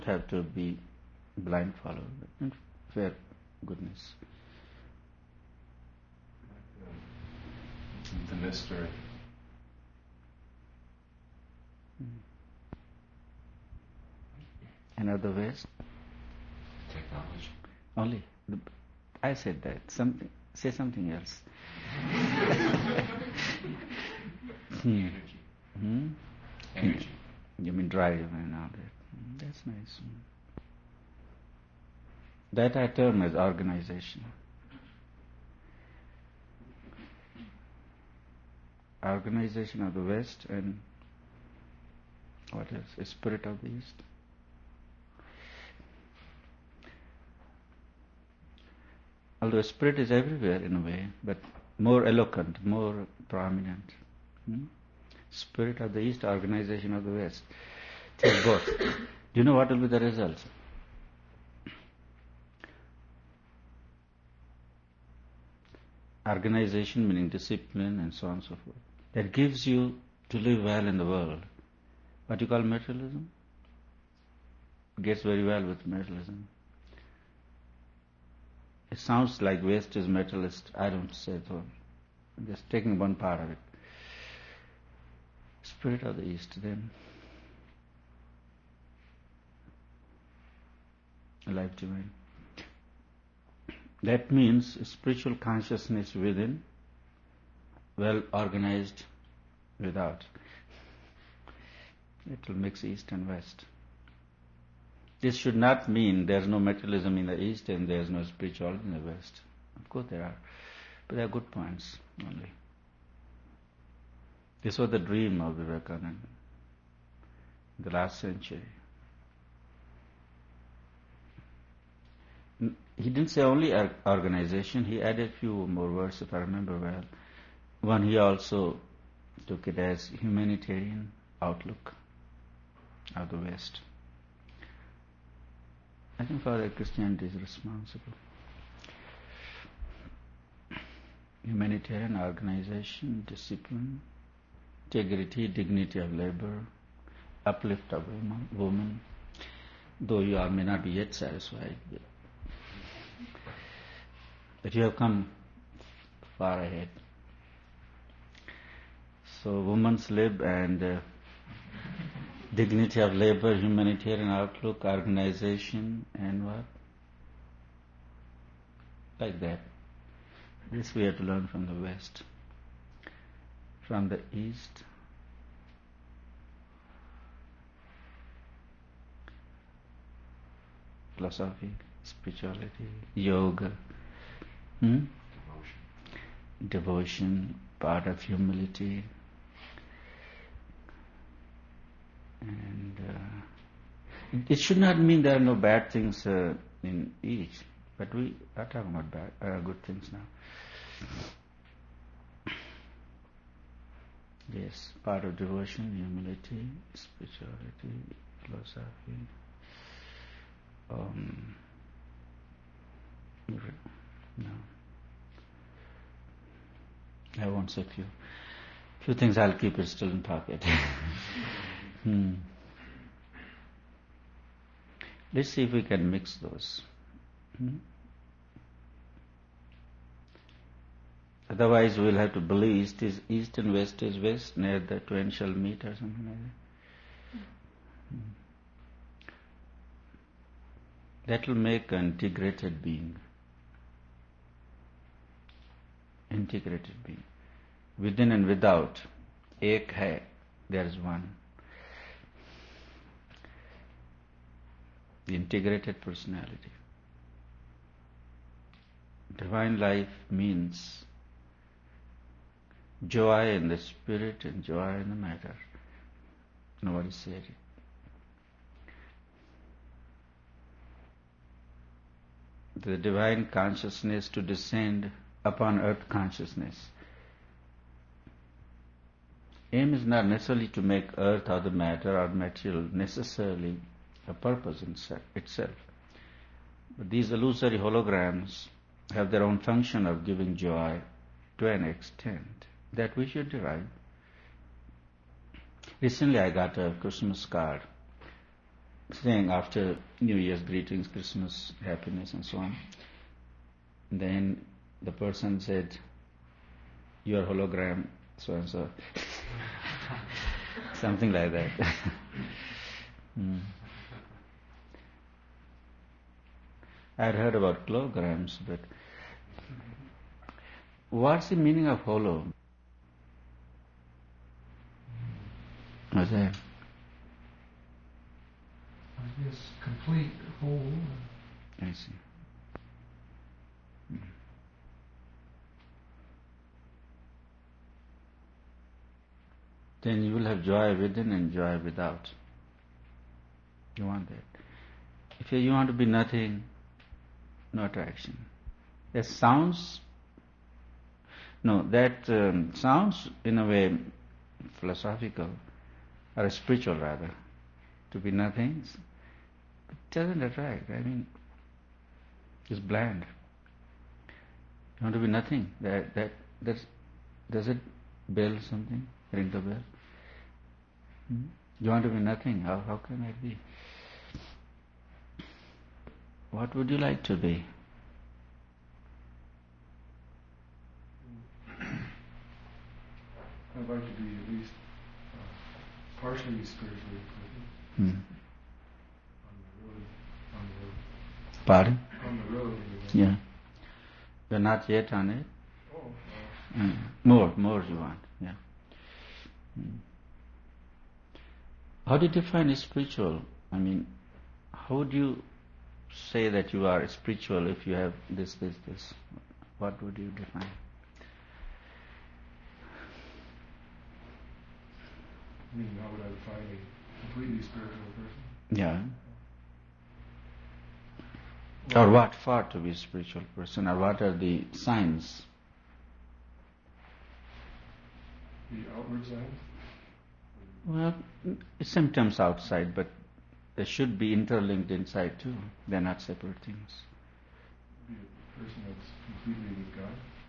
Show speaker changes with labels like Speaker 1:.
Speaker 1: have to be blind follower, in fair goodness.
Speaker 2: The mystery.
Speaker 1: Another ways?
Speaker 2: Technology.
Speaker 1: Only. I said that. Say something else.
Speaker 2: Energy.
Speaker 1: Hmm?
Speaker 2: Energy.
Speaker 1: You mean drive and all that. That's nice. That I term as organization. Organization of the West and what else? The spirit of the East. Although spirit is everywhere in a way, but more eloquent, more prominent. Spirit of the East, organization of the West. Take both. Do you know what will be the result? Organization meaning discipline and so on and so forth. That gives you to live well in the world. What you call materialism? Gets very well with materialism. It sounds like West is materialist. I don't say so. I'm just taking one part of it. Spirit of the East, then. Life divine. That means spiritual consciousness within, well organized without. It will mix East and West. This should not mean there is no materialism in the East and there is no spirituality in the West. Of course there are. But they are good points only. This was the dream of Vivekananda in the last century. He didn't say only organization, he added few more words if I remember well. One, he also took it as humanitarian outlook of the West. I think for that Christianity is responsible. Humanitarian organization, discipline, integrity, dignity of labor, uplift of woman, though you all may not be yet satisfied. But you have come far ahead. So women's lib and dignity of labor, humanitarian outlook, organization, and what? Like that. This we have to learn from the West. From the East, philosophy, spirituality, yoga, devotion, part of humility, and it should not mean there are no bad things in each, but we are talking about good things now. Yes, part of devotion, humility, spirituality, philosophy. No. I won't say few things. I'll keep it still in pocket. Let's see if we can mix those. Otherwise we'll have to believe East is East and West is West, near the twain shall meet or something like that. That will make an integrated being. Integrated being. Within and without. Ek hai. There is one. The integrated personality. Divine life means joy in the spirit and joy in the matter. Nobody said it. The divine consciousness to descend upon earth consciousness. Aim is not necessarily to make earth or the matter or material necessarily a purpose in itself. But these illusory holograms have their own function of giving joy to an extent that we should derive. Recently I got a Christmas card saying after New Year's greetings, Christmas, happiness and so on. Then the person said, your hologram, so and so. Something like that. I had heard about holograms, but what's the meaning of holo? What's that?
Speaker 3: I guess complete, whole.
Speaker 1: I see. Then you will have joy within and joy without. You want that. If you want to be nothing, no attraction. That sounds in a way philosophical or spiritual rather. To be nothing, it doesn't attract. I mean, it's bland. You want to be nothing. Does it bell something? Ring the bell? You want to be nothing. How can it be? What would you like to be?
Speaker 3: I'd like to be at least partially spiritually
Speaker 1: Hmm.
Speaker 3: on the road.
Speaker 1: Pardon?
Speaker 3: On the road.
Speaker 1: Yeah. You're not yet on it?
Speaker 3: Oh,
Speaker 1: More you want, yeah. How do you define spiritual? I mean, how would you say that you are spiritual if you have this? What would you define?
Speaker 3: I mean, how would I define a completely spiritual person?
Speaker 1: Yeah. Or what for to be a spiritual person? Or what are the signs?
Speaker 3: The outward signs?
Speaker 1: Well, symptoms outside, but they should be interlinked inside too. They're not separate things.
Speaker 3: Be a person that's completely with God.